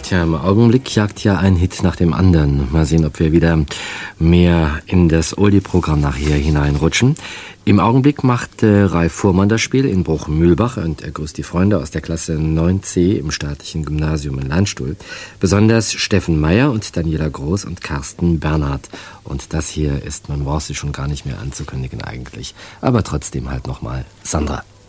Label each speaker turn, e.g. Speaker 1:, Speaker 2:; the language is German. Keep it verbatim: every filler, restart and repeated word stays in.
Speaker 1: Tja, im Augenblick jagt ja ein Hit nach dem anderen. Mal sehen, ob wir wieder mehr in das Oldie-Programm nachher hineinrutschen. Im Augenblick macht äh, Ralf Fuhrmann das Spiel in Bruch-Mühlbach und er grüßt die Freunde aus der Klasse neun C im staatlichen Gymnasium in Landstuhl. Besonders Steffen Meyer und Daniela Groß und Carsten Bernhard. Und das hier ist, man braucht sie schon gar nicht mehr anzukündigen eigentlich. Aber trotzdem halt nochmal Sandra.